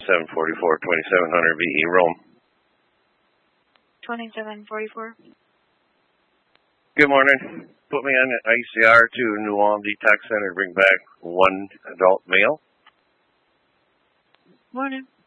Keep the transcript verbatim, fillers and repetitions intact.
seven forty-four, twenty-seven hundred V E Rome. twenty-seven forty-four. Good morning. Put me on the I C R to New Ulm Detox Center. Bring back one adult male. Morning.